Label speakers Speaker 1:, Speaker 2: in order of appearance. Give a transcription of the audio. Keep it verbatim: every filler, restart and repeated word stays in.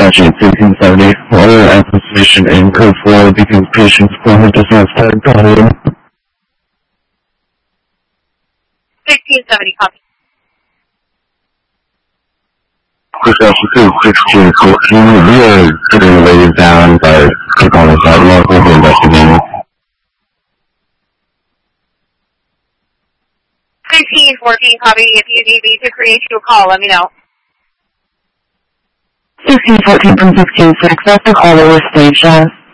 Speaker 1: Statute sixteen seventy, order application in code four because patient's appointment does not start calling.
Speaker 2: sixteen seventy, copy.
Speaker 1: Procedure sixteen fourteen, we are putting the ladies down by click on the sidewalk, we'll be investigating.
Speaker 2: sixteen fourteen, copy. If you need me to create you a call, let me know.
Speaker 3: sixteen fourteen from sixteen six, that's the call over stage, yes.